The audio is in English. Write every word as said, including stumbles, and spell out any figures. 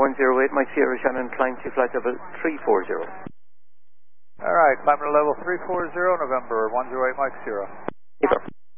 one zero eight Mike Sierra Shannon, climb to flight level three four zero. Alright, climb to level three four zero, November one zero eight Mike Sierra. Take off.